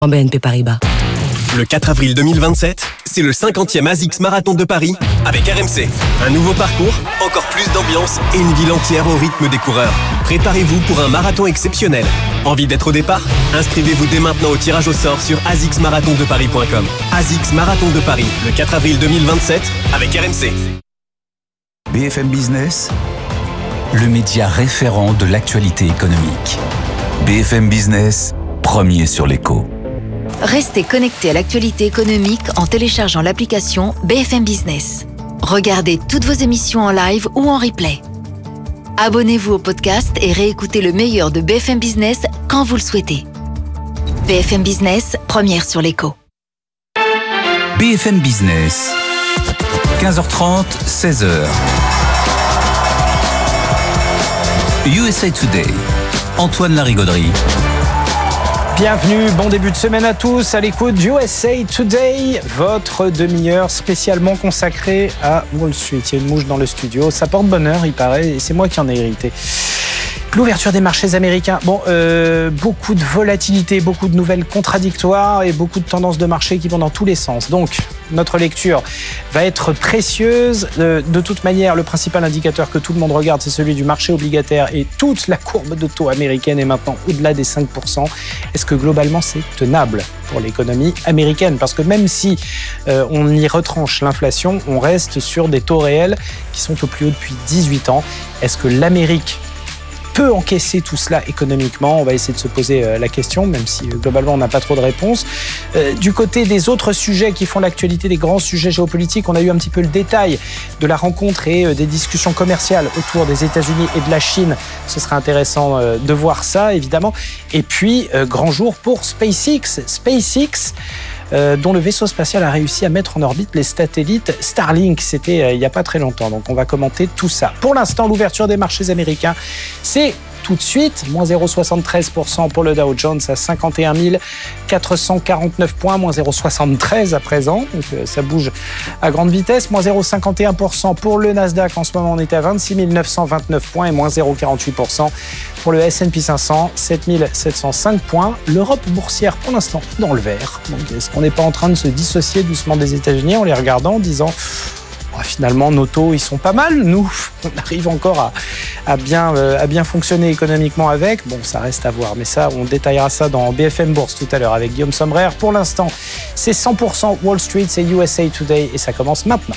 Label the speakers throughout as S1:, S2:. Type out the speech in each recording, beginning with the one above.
S1: en BNP Paribas.
S2: Le 4 avril 2027, c'est le 50e ASICS Marathon de Paris avec RMC. Un nouveau parcours, encore plus d'ambiance et une ville entière au rythme des coureurs. Préparez-vous pour un marathon exceptionnel. Envie d'être au départ ? Inscrivez-vous dès maintenant au tirage au sort sur asicsmarathondeparis.com. ASICS Marathon de Paris, le 4 avril 2027 avec RMC.
S3: BFM Business, le média référent de l'actualité économique. BFM Business, premier sur l'écho.
S4: Restez connectés à l'actualité économique en téléchargeant l'application BFM Business. Regardez toutes vos émissions en live ou en replay. Abonnez-vous au podcast et réécoutez le meilleur de BFM Business quand vous le souhaitez. BFM Business, première sur l'écho.
S3: BFM Business, 15h30, 16h. USA Today, Antoine Larigauderie.
S5: Bienvenue, bon début de semaine à tous, à l'écoute USA Today, votre demi-heure spécialement consacrée à Wall Street. Il y a une mouche dans le studio, ça porte bonheur il paraît, et c'est moi qui en ai hérité. L'ouverture des marchés américains, beaucoup de volatilité, beaucoup de nouvelles contradictoires et beaucoup de tendances de marché qui vont dans tous les sens. Donc, notre lecture va être précieuse. De toute manière, le principal indicateur que tout le monde regarde, c'est celui du marché obligataire et toute la courbe de taux américaine est maintenant au-delà des 5%. Est-ce que globalement, c'est tenable pour l'économie américaine ? Parce que même si on y retranche l'inflation, on reste sur des taux réels qui sont au plus haut depuis 18 ans. Est-ce que l'Amérique peut encaisser tout cela économiquement ? On va essayer de se poser la question, même si globalement on n'a pas trop de réponses. Du côté des autres sujets qui font l'actualité, des grands sujets géopolitiques, on a eu un petit peu le détail de la rencontre et des discussions commerciales autour des États-Unis et de la Chine. Ce sera intéressant de voir ça, évidemment. Et puis, grand jour pour SpaceX. Dont le vaisseau spatial a réussi à mettre en orbite les satellites Starlink. C'était il n'y a pas très longtemps, donc on va commenter tout ça. Pour l'instant, l'ouverture des marchés américains, c'est tout de suite, moins 0,73% pour le Dow Jones à 51 449 points, moins 0,73 à présent, donc ça bouge à grande vitesse, moins 0,51% pour le Nasdaq, en ce moment on est à 26 929 points et moins 0,48% pour le S&P 500, 7 705 points. L'Europe boursière pour l'instant dans le vert, donc est-ce qu'on n'est pas en train de se dissocier doucement des États-Unis en les regardant en disant finalement, nos taux, ils sont pas mal. Nous, on arrive encore à bien fonctionner économiquement avec. Bon, ça reste à voir. Mais ça, on détaillera ça dans BFM Bourse tout à l'heure avec Guillaume Sommerer. Pour l'instant, c'est 100% Wall Street, c'est USA Today et ça commence maintenant.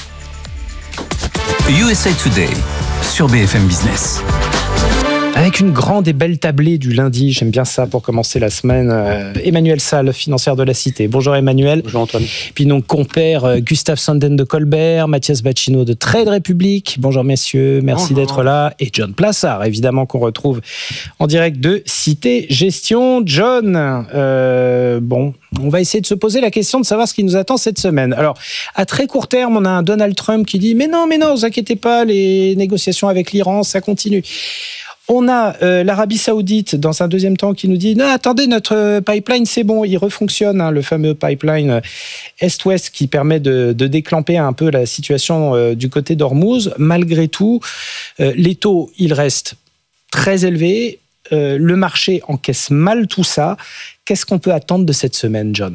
S3: USA Today sur BFM Business.
S5: Avec une grande et belle tablée du lundi, j'aime bien ça pour commencer la semaine. Emmanuel Salle, financière de la Cité. Bonjour Emmanuel.
S6: Bonjour Antoine.
S5: Puis donc compère Gustave Sanden de Colbert, Mathias Bacchino de Trade République. Bonjour messieurs, merci d'être là. Et John Plassard, évidemment, qu'on retrouve en direct de Cité Gestion. John, on va essayer de se poser la question de savoir ce qui nous attend cette semaine. Alors, à très court terme, on a un Donald Trump qui dit « Mais non, vous inquiétez pas, les négociations avec l'Iran, ça continue ». On a l'Arabie Saoudite dans un deuxième temps qui nous dit « Non, attendez, notre pipeline, c'est bon, il refonctionne, le fameux pipeline Est-Ouest qui permet de déclamper un peu la situation du côté d'Ormuz. Malgré tout, les taux, ils restent très élevés. Le marché encaisse mal tout ça. Qu'est-ce qu'on peut attendre de cette semaine, John ?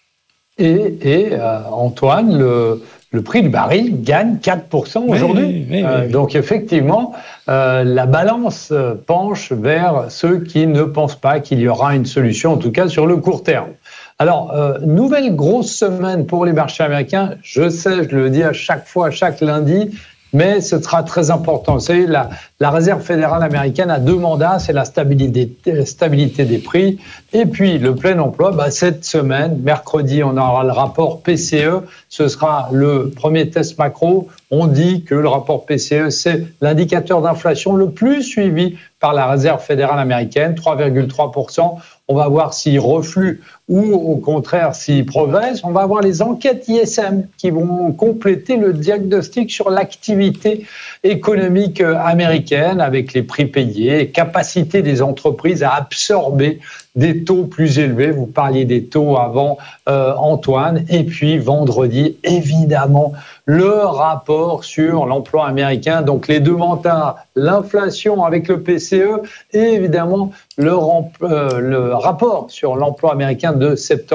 S6: Antoine, le prix du baril gagne 4% aujourd'hui. Oui. Donc effectivement, la balance penche vers ceux qui ne pensent pas qu'il y aura une solution, en tout cas sur le court terme. Alors, nouvelle grosse semaine pour les marchés américains. Je sais, je le dis à chaque fois, chaque lundi, mais ce sera très important. Vous savez, la Réserve fédérale américaine a deux mandats, c'est la stabilité des prix et puis le plein emploi. Cette semaine, mercredi, on aura le rapport PCE. Ce sera le premier test macro. On dit que le rapport PCE, c'est l'indicateur d'inflation le plus suivi par la Réserve fédérale américaine, 3,3%. On va voir s'il reflue ou au contraire s'il progresse. On va avoir les enquêtes ISM qui vont compléter le diagnostic sur l'activité économique américaine avec les prix payés, capacité des entreprises à absorber des taux plus élevés. Vous parliez des taux avant, Antoine. Et puis vendredi, évidemment, le rapport sur l'emploi américain. Donc les deux mandats, l'inflation avec le PCE et évidemment le rapport sur l'emploi américain de septembre.